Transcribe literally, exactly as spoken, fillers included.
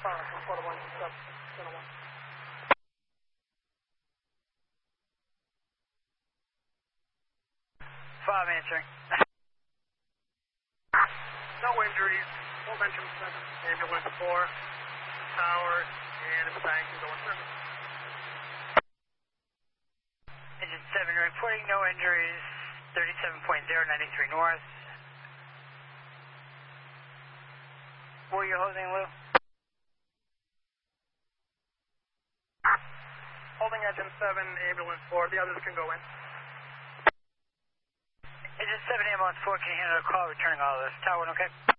Five answering. No injuries. Hold engine seven. Ambulance four. Tower and the bank is going through. Engine seven reporting no injuries. thirty-seven point zero nine three north. Where are you holding, Lou? Holding engine seven, ambulance four. The others can go in. Engine seven, ambulance four, can you handle a call returning all of this? Tower one, okay?